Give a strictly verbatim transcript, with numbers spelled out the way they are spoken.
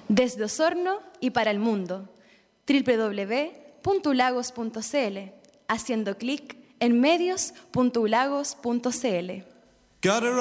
Desde Osorno y para el mundo, doble u doble u doble u punto ulagos punto c l, haciendo clic en medios punto ulagos punto c l.